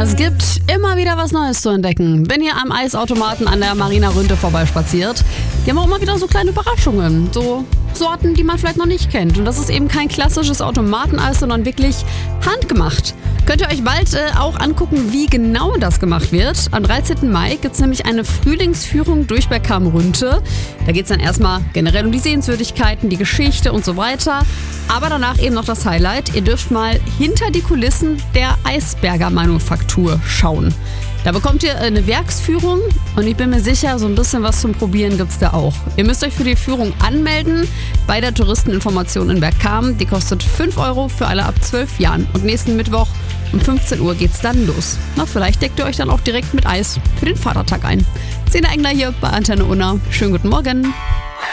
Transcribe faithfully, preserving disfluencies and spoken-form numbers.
Es gibt immer wieder was Neues zu entdecken. Wenn ihr am Eisautomaten an der Marina Rünte vorbeispaziert, die haben auch immer wieder so kleine Überraschungen. So Sorten, die man vielleicht noch nicht kennt. Und das ist eben kein klassisches Automateneis, sondern wirklich handgemacht. Könnt ihr euch bald äh, auch angucken, wie genau das gemacht wird. Am dreizehnten Mai gibt es nämlich eine Frühlingsführung durch Bergkamen Rünte. Da geht es dann erstmal generell um die Sehenswürdigkeiten, die Geschichte und so weiter. Aber danach eben noch das Highlight. Ihr dürft mal hinter die Kulissen der Eisberger Manufaktur schauen. Da bekommt ihr eine Werksführung und ich bin mir sicher, so ein bisschen was zum Probieren gibt's da auch. Ihr müsst euch für die Führung anmelden bei der Touristeninformation in Bergkamen. Die kostet fünf Euro für alle ab zwölf Jahren. Und nächsten Mittwoch um fünfzehn Uhr geht's dann los. Na, vielleicht deckt ihr euch dann auch direkt mit Eis für den Vatertag ein. Sina Engler hier bei Antenne Unna. Schönen guten Morgen.